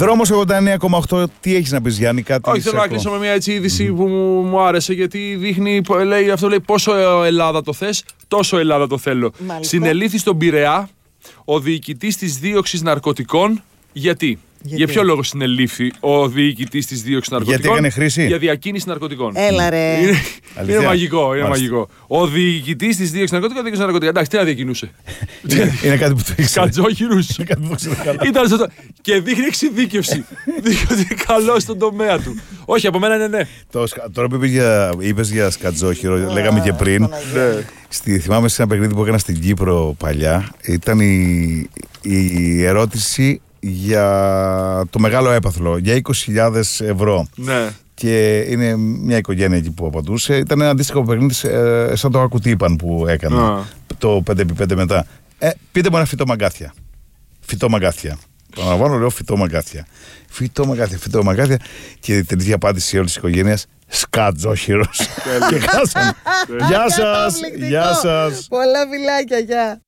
Δρόμος 89,8. Τι έχεις να πεις, Γιάννη? Κάτι? Όχι, θέλω να κλείσω με μια έτσι είδηση που μου άρεσε, γιατί δείχνει, αυτό λέει πόσο Ελλάδα το θες, τόσο Ελλάδα το θέλω. Μάλιστα. Συνελήφθη στον Πειραιά ο διοικητής της δίωξης ναρκωτικών. Γιατί? Για ποιο λόγο συνελήφθη ο διοικητής της δίωξης ναρκωτικών? Γιατί έκανε χρήση? Για διακίνηση ναρκωτικών. Έλα ρε. Είναι μαγικό, είναι μαγικό. Ο διοικητής της δίωξης ναρκωτικών δίκησε ναρκωτικά. Εντάξει, τι να διακινούσε? Είναι κάτι που το ήξερα. Κατζόχυρους. Ήταν σωστό. Και δείχνει εξειδίκευση. Δείχνει ότι είναι καλό στον τομέα του. Όχι, από μένα είναι ναι. Τώρα που είπες για σκατζόχυρο, λέγαμε και πριν. Θυμάμαι σε ένα παιχνίδι που έκανα στην Κύπρο παλιά, ήταν η ερώτηση για το μεγάλο έπαθλο, για 20.000 ευρώ. Ναι. Και είναι μια οικογένεια εκεί που απαντούσε. Ήταν ένα αντίστοιχο παιχνίδι σαν το Ακουτίπαν που έκανα. Το 5x5 μετά. Πείτε μου ένα φυτομαγκάθια. Φυτομαγκάθια. Το αναβάνω, λέω φυτομαγκάθια. Φυτομαγκάθια. Και η τελική απάντηση όλη τη οικογένεια: σκατζόχυρος. Και χάσανε. Γεια σας. Πολλά φιλάκια, γεια.